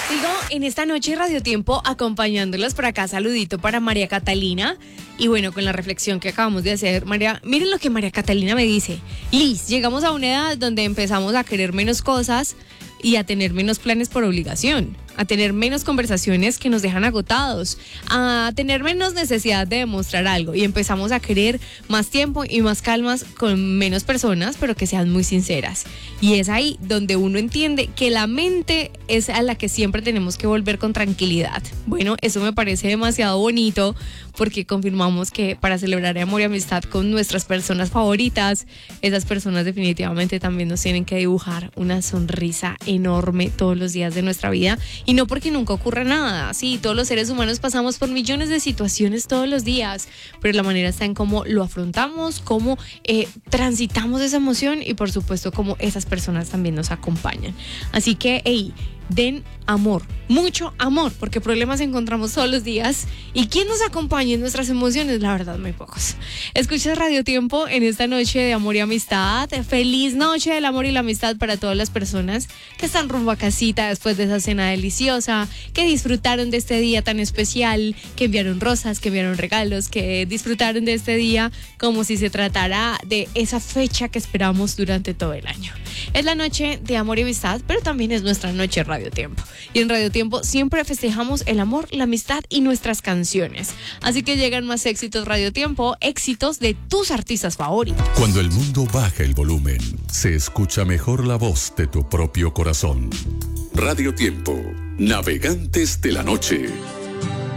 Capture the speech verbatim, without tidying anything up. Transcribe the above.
Sigo en esta noche de Radio Tiempo acompañándolos por acá. Saludito para María Catalina. Y bueno, con la reflexión que acabamos de hacer, María, miren lo que María Catalina me dice. Liz, llegamos a una edad donde empezamos a querer menos cosas y a tener menos planes por obligación, a tener menos conversaciones que nos dejan agotados, a tener menos necesidad de demostrar algo y empezamos a querer más tiempo y más calmas con menos personas, pero que sean muy sinceras. Y es ahí donde uno entiende que la mente es a la que siempre tenemos que volver con tranquilidad. Bueno, eso me parece demasiado bonito porque confirmamos que para celebrar amor y amistad con nuestras personas favoritas, esas personas definitivamente también nos tienen que dibujar una sonrisa enorme todos los días de nuestra vida. Y no porque nunca ocurra nada, sí, todos los seres humanos pasamos por millones de situaciones todos los días, pero la manera está en cómo lo afrontamos, cómo eh, transitamos esa emoción y por supuesto cómo esas personas también nos acompañan. Así que, hey, den amor, mucho amor, porque problemas encontramos todos los días y ¿quién nos acompaña en nuestras emociones? La verdad, muy pocos. Escuchas Radio Tiempo en esta noche de amor y amistad. Feliz noche del amor y la amistad para todas las personas que están rumbo a casita después de esa cena deliciosa, que disfrutaron de este día tan especial, que enviaron rosas, que enviaron regalos, que disfrutaron de este día como si se tratara de esa fecha que esperamos durante todo el año. Es la noche de amor y amistad, pero también es nuestra noche de Radio Tiempo. Y en Radio Tiempo siempre festejamos el amor, la amistad y nuestras canciones. Así que llegan más éxitos Radio Tiempo, éxitos de tus artistas favoritos. Cuando el mundo baja el volumen, se escucha mejor la voz de tu propio corazón. Radio Tiempo, navegantes de la noche.